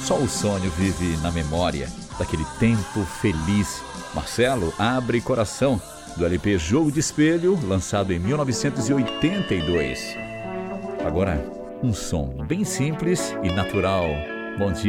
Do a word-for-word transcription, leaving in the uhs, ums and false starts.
Só o sonho vive na memória daquele tempo feliz. Marcelo Abre Coração, do L P Jogo de Espelho, lançado em mil novecentos e oitenta e dois. Agora, um som bem simples e natural. Bom dia.